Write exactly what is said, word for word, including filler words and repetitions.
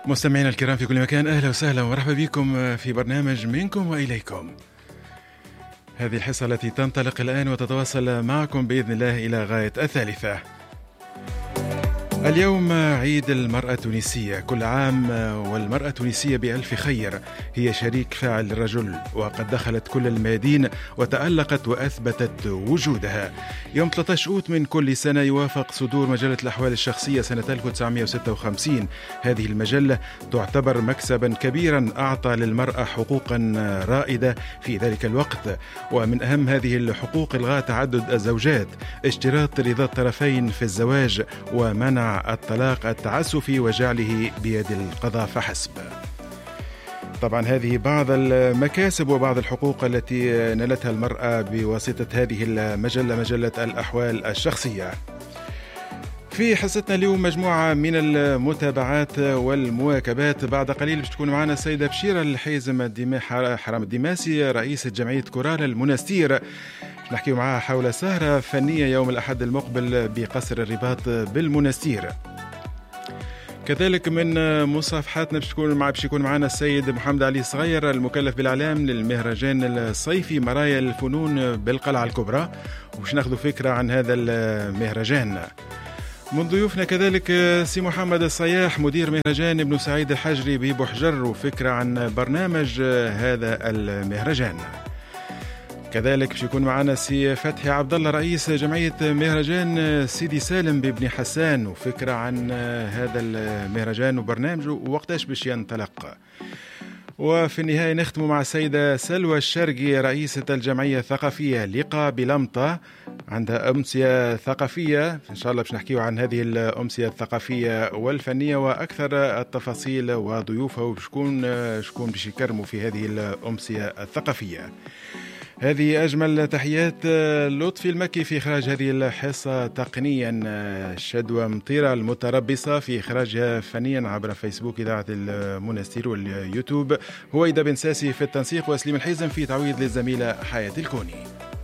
مستمعينا الكرام في كل مكان، أهلا وسهلا ومرحبا بكم في برنامج منكم وإليكم. هذه الحصة التي تنطلق الآن وتتواصل معكم بإذن الله إلى غاية الثالثة. اليوم عيد المرأة التونسية، كل عام والمرأة التونسية بألف خير. هي شريك فاعل للرجل، وقد دخلت كل الميادين وتألقت وأثبتت وجودها. يوم ثلاثة عشر أوت من كل سنة يوافق صدور مجلة الأحوال الشخصية سنة ألف وتسعمائة وستة وخمسين. هذه المجلة تعتبر مكسبا كبيرا أعطى للمرأة حقوقا رائدة في ذلك الوقت، ومن أهم هذه الحقوق إلغاء تعدد الزوجات، اشتراط رضا الطرفين في الزواج، ومنع الطلاق التعسفي وجعله بيد القضاء فحسب. طبعا هذه بعض المكاسب وبعض الحقوق التي نالتها المرأة بواسطة هذه المجلة، مجلة الأحوال الشخصية. في حصتنا اليوم مجموعة من المتابعات والمواكبات. بعد قليل باش تكون معنا السيدة بشيرة الحيزم الدما حرام الدماسي، رئيسة جمعية كورال المنستير. نحكي معها حول سهرة فنية يوم الأحد المقبل بقصر الرباط بالمنستير. كذلك من مصافحاتنا باش تكون مع باش يكون معنا السيد محمد علي صغير، المكلف بالإعلام للمهرجان الصيفي مرايا الفنون بالقلعة الكبرى، وباش ناخذ فكرة عن هذا المهرجان. من ضيوفنا كذلك سي محمد الصياح، مدير مهرجان ابن سعيد الحجري ببوحجر، وفكرة عن برنامج هذا المهرجان. كذلك باش يكون معنا سي فتحي عبد الله، رئيس جمعية مهرجان سيدي سالم بابن حسان، وفكرة عن هذا المهرجان وبرنامجه ووقتاش باش ينطلق. وفي النهاية نختم مع السيدة سلوى الشرقي، رئيسة الجمعية الثقافية لقا بلمطة، عندها أمسية ثقافية إن شاء الله باش نحكيو عن هذه الأمسية الثقافية والفنية وأكثر التفاصيل وضيوفها وشكون شكون باش يكرموا في هذه الأمسية الثقافية. هذه أجمل تحيات لطفي المكي في إخراج هذه الحصة تقنيا، شدوى مطيرة المتربصة في إخراجها فنيا عبر فيسبوك إذاعة المنستير واليوتيوب، هو إذا بن ساسي في التنسيق، وسليم الحيزم في تعويض للزميلة حياة الكوني.